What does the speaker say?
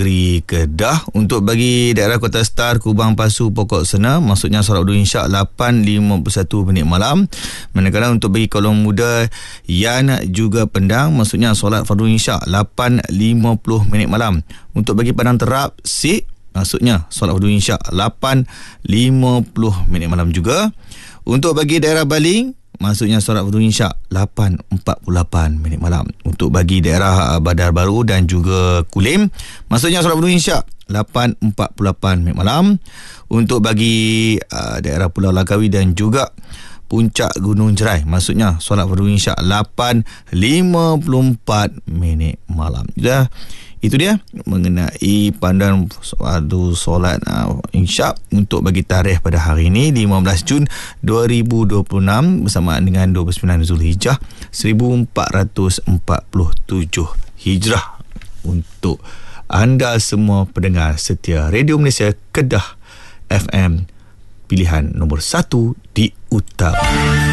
Negeri Kedah. Untuk bagi daerah Kota Star, Kubang, Pasu, Pokok Sena, maksudnya solat fardu insya 8.51 minit malam. Manakala untuk bagi Kolong Muda, Yan juga Pendang, maksudnya solat fardu insya 8.50 minit malam. Untuk bagi Padang Terap, Sik, maksudnya solat fardu insya 8.50 minit malam juga. Untuk bagi daerah Baling, maksudnya solat fardu insya 8.48 minit malam. Untuk bagi daerah Badar Baru dan juga Kulim, maksudnya solat fardu insya 8.48 minit malam. Untuk bagi daerah Pulau Langkawi dan juga Puncak Gunung Jerai, maksudnya solat fardu insya 8.54 minit malam. Itu dia mengenai panduan solat insya untuk bagi tarikh pada hari ini 15 Jun 2026 bersamaan dengan 29 Zulhijjah 1447 Hijrah. Untuk anda semua pendengar setia Radio Malaysia Kedah FM, pilihan nombor 1 di utama.